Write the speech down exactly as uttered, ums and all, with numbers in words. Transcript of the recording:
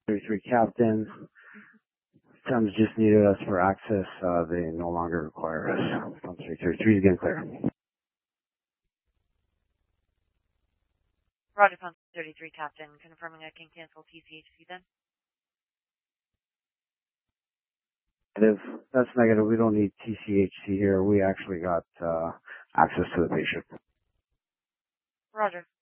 thirty-three Captain. Thames just needed us for access. Uh, they no longer require us. Pump three thirty-three is getting clear. Roger, Pump thirty-three Captain. Confirming I can cancel T C H C then? Negative. That's negative. We don't need T C H C here. We actually got uh, access to the patient. Roger.